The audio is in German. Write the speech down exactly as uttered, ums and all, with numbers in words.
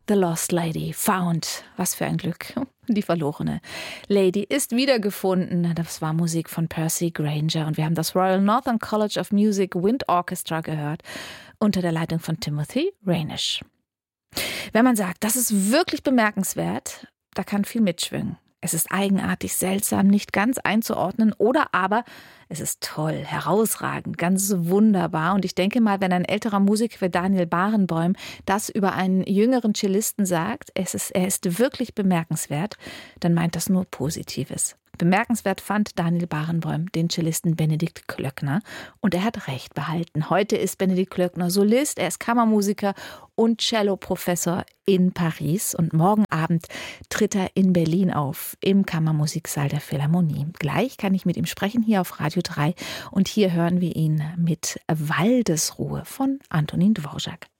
The Lost Lady, found. Was für ein Glück. Die verlorene Lady ist wiedergefunden. Das war Musik von Percy Grainger und wir haben das Royal Northern College of Music Wind Orchestra gehört unter der Leitung von Timothy Raynish. Wenn man sagt, das ist wirklich bemerkenswert, da kann viel mitschwingen. Es ist eigenartig, seltsam, nicht ganz einzuordnen oder aber es ist toll, herausragend, ganz wunderbar. Und ich denke mal, wenn ein älterer Musiker wie Daniel Barenboim das über einen jüngeren Cellisten sagt, es ist, er ist wirklich bemerkenswert, dann meint das nur Positives. Bemerkenswert fand Daniel Barenboim den Cellisten Benedikt Klöckner und er hat recht behalten. Heute ist Benedikt Klöckner Solist, er ist Kammermusiker und Celloprofessor in Paris und morgen Abend tritt er in Berlin auf, im Kammermusiksaal der Philharmonie. Gleich kann ich mit ihm sprechen hier auf Radio drei und hier hören wir ihn mit Waldesruhe von Antonin Dvorak.